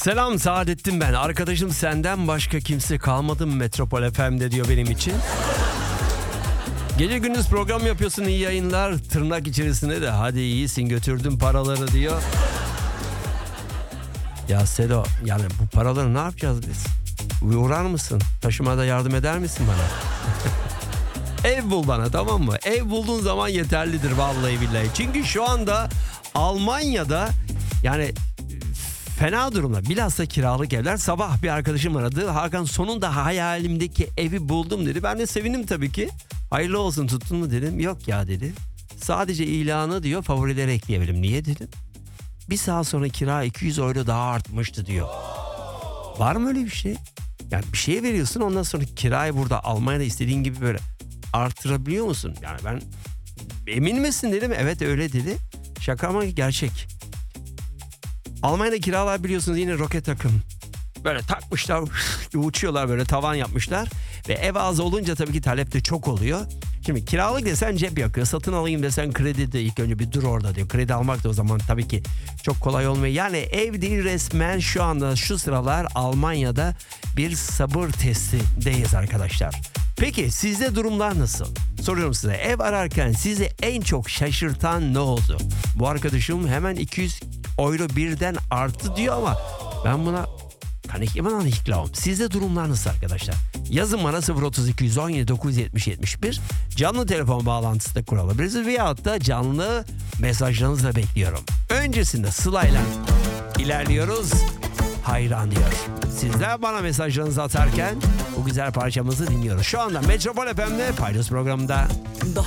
Selam Saadettin ben. Arkadaşım senden başka kimse kalmadı mı Metropol FM'de diyor benim için. Gece gündüz program yapıyorsun, iyi yayınlar. Tırnak içerisinde de hadi iyisin götürdüm paraları diyor. Ya Sedo, yani bu paraları ne yapacağız biz? Uğrar mısın? Taşımada yardım eder misin bana? Ev bul bana, tamam mı? Ev bulduğun zaman yeterlidir vallahi billahi. Çünkü şu anda Almanya'da yani fena durumda. Bilhassa kiralık evler. Sabah bir arkadaşım aradı. Hakan sonunda hayalimdeki evi buldum dedi. Ben de sevindim tabii ki. Hayırlı olsun, tuttun mu dedim. Yok ya dedi. Sadece ilanı diyor favorilere ekleyebilirim. Niye dedim. Bir saat sonra kira 200 euro daha artmıştı diyor. Var mı öyle bir şey? Yani bir şeye veriyorsun, ondan sonra kirayı burada Almanya'da istediğin gibi böyle artırabiliyor musun? Yani ben emin misin dedim. Evet öyle dedi. Şaka ama gerçek. Almanya'da kiralar biliyorsunuz yine roket akım. Böyle takmışlar, uçuyorlar, böyle tavan yapmışlar. Ve ev az olunca tabii ki talep de çok oluyor. Şimdi kiralık desen cep yakıyor. Satın alayım desen kredi de ilk önce bir dur orada diyor. Kredi almak da o zaman tabii ki çok kolay olmuyor. Yani ev değil, resmen şu anda şu sıralar Almanya'da bir sabır testindeyiz arkadaşlar. Peki sizde durumlar nasıl? Soruyorum size, ev ararken sizi en çok şaşırtan ne oldu? Bu arkadaşım hemen 200 euro birden arttı diyor ama ben buna kanikliman hiklavom. Sizde durumlar nasıl arkadaşlar? Yazın bana 032 117 970 71 canlı telefon bağlantısı da kurabiliriz veyahut da canlı mesajlarınızı da bekliyorum. Öncesinde Sıla'yla ilerliyoruz. Hayran diyor. Sizler bana mesajlarınızı atarken bu güzel parçamızı dinliyoruz. Şu anda Metropol FM'de Paydos programında.